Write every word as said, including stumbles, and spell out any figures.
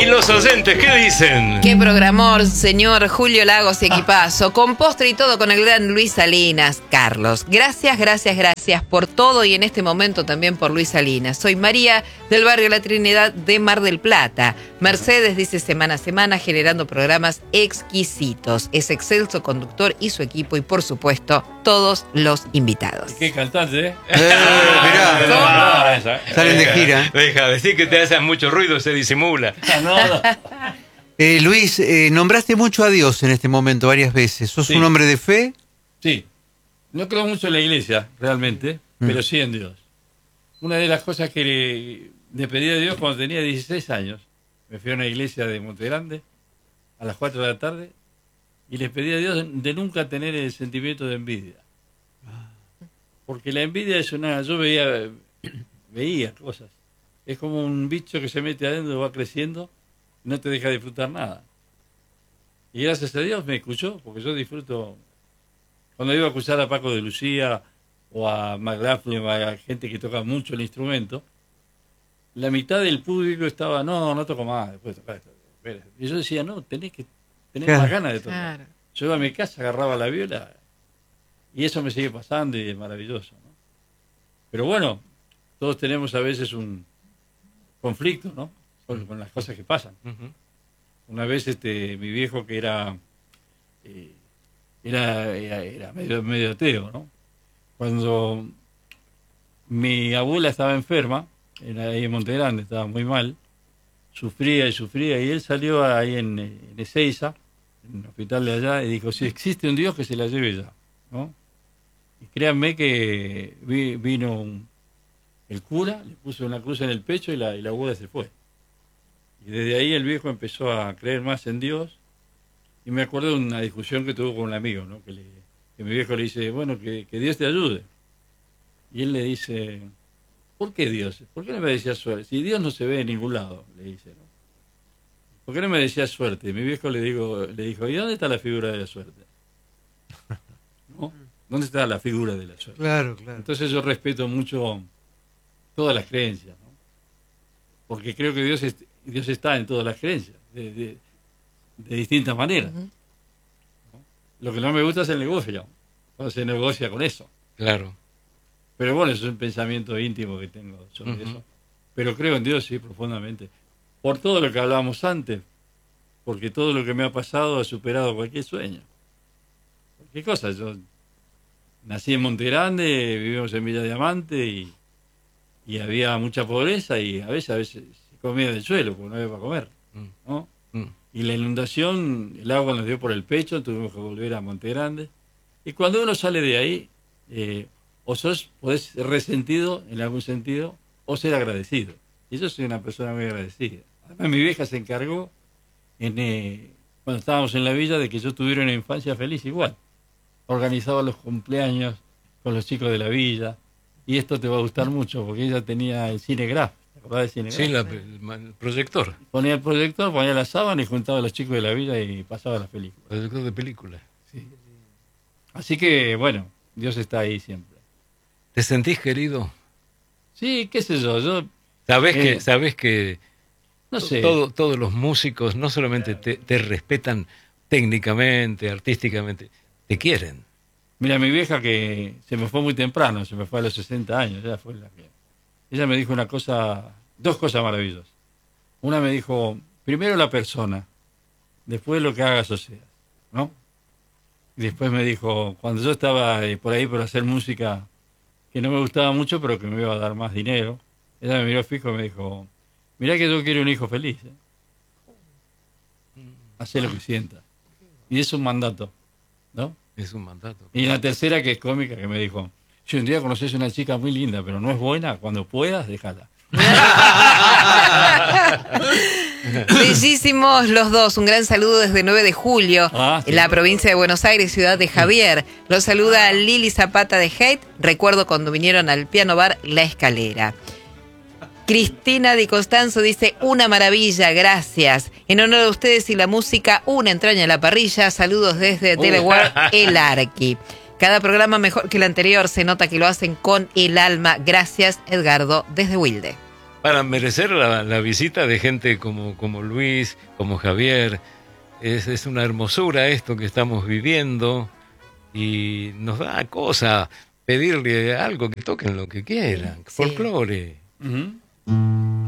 los oyentes qué dicen? Qué programor, señor Julio Lagos y equipazo. Con postre y todo con el gran Luis Salinas. Carlos, gracias, gracias, gracias por todo y en este momento también por Luis Salinas. Soy María del barrio La Trinidad de Mar del Plata. Mercedes dice semana a semana generando programas exquisitos. Es excelso conductor y su equipo y por supuesto todos los invitados. Qué cantante, ¿eh? eh mirá, salen de gira. Deja, decir que te hacen mucho ruido, se disimula. No, no. Eh, Luis, eh, nombraste mucho a Dios en este momento varias veces. ¿Sos Sí. un hombre de fe? Sí. No creo mucho en la iglesia, realmente, Mm. pero sí en Dios. Una de las cosas que le, le pedí a Dios cuando tenía dieciséis años, me fui a una iglesia de Montegrande a las cuatro de la tarde y le pedí a Dios de nunca tener el sentimiento de envidia. Porque la envidia es una... Yo veía, veía cosas. Es como un bicho que se mete adentro, va creciendo, y no te deja disfrutar nada. Y gracias a Dios me escuchó, porque yo disfruto... Cuando iba a escuchar a Paco de Lucía o a McLaughlin o a gente que toca mucho el instrumento, la mitad del público estaba, no, no toco más, después tocar esto. Y yo decía, no, tenés que tener Claro. más ganas de tocar. Claro. Yo iba a mi casa, agarraba la viola y eso me sigue pasando y es maravilloso, ¿no? Pero bueno, todos tenemos a veces un conflicto, ¿no? Con, con las cosas que pasan. Uh-huh. Una vez este mi viejo que era eh, era, era, era medio, medio ateo, ¿no? Cuando mi abuela estaba enferma, era ahí en Montegrande, estaba muy mal, sufría y sufría, y él salió ahí en, en Ezeiza, en el hospital de allá, y dijo, si existe un Dios que se la lleve ya, ¿no? Y créanme que vi, vino un, el cura, le puso una cruz en el pecho y la, y la abuela se fue. Y desde ahí el viejo empezó a creer más en Dios. Y me acuerdo de una discusión que tuvo con un amigo, ¿no? Que, le, que mi viejo le dice, bueno, que, que Dios te ayude. Y él le dice, ¿por qué Dios? ¿Por qué no me decías suerte? Si Dios no se ve en ningún lado, le dice, ¿no? ¿Por qué no me decías suerte? Y mi viejo le, digo, le dijo, ¿y dónde está la figura de la suerte? ¿No? ¿Dónde está la figura de la suerte? Claro, claro. Entonces yo respeto mucho todas las creencias, ¿no? Porque creo que Dios, es, Dios está en todas las creencias, de, de, de distintas maneras. Uh-huh. ¿No? Lo que no me gusta es el negocio, cuando se negocia con eso. Claro. Pero bueno, eso es un pensamiento íntimo que tengo sobre Uh-huh. eso. Pero creo en Dios, sí, profundamente. Por todo lo que hablábamos antes, porque todo lo que me ha pasado ha superado cualquier sueño. Cualquier cosa, yo nací en Montegrande, vivimos en Villa Diamante y, y había mucha pobreza y a veces, a veces se comía del suelo porque no había para comer, ¿no? Mm. Y la inundación, el agua nos dio por el pecho, tuvimos que volver a Montegrande. Y cuando uno sale de ahí, eh, o sos, podés ser resentido en algún sentido, o ser agradecido. Y yo soy una persona muy agradecida. Además, mi vieja se encargó, en, eh, cuando estábamos en la villa, de que yo tuviera una infancia feliz igual. Organizaba los cumpleaños con los chicos de la villa. Y esto te va a gustar mucho, porque ella tenía el Cinegraph. ¿Te acordás del Cinegraph? Sí, la, el, el proyector. Ponía el proyector, ponía la sábana y juntaba a los chicos de la villa y pasaba las películas. Proyector de película. Sí. Así que, bueno, Dios está ahí siempre. ¿Te sentís querido? Sí, qué sé yo, yo Sabés Eh, que, sabés que no sé. todo- todos los músicos no solamente te, te respetan técnicamente, artísticamente, te quieren. Mira, mi vieja que se me fue muy temprano, se me fue a los sesenta años, ya fue la que... Ella me dijo una cosa, dos cosas maravillosas. Una me dijo, primero la persona, después lo que hagas o seas, ¿no? Y después me dijo, cuando yo estaba eh, por ahí por hacer música que no me gustaba mucho, pero que me iba a dar más dinero, ella me miró fijo y me dijo, mirá que yo quiero un hijo feliz, ¿eh? Hacé lo que sientas. Y es un mandato, ¿no? Es un mandato. Y la tercera, que es cómica, que me dijo, si un día conoces a una chica muy linda, pero no es buena, cuando puedas, déjala. Bellísimos los dos. Un gran saludo desde nueve de julio, Ah, sí. en la provincia de Buenos Aires, ciudad de Javier. Los saluda Lili Zapata de Hate. Recuerdo cuando vinieron al piano bar La Escalera. Cristina Di Costanzo dice, una maravilla, gracias. En honor a ustedes y la música, una entraña a la parrilla. Saludos desde Uh. Delaware, El Arqui. Cada programa mejor que el anterior, se nota que lo hacen con el alma. Gracias, Edgardo, desde Wilde. para merecer la, la visita de gente como, como Luis, como Javier. Es, es una hermosura esto que estamos viviendo y nos da cosa pedirle algo, que toquen lo que quieran, Sí. folclore. Ujú.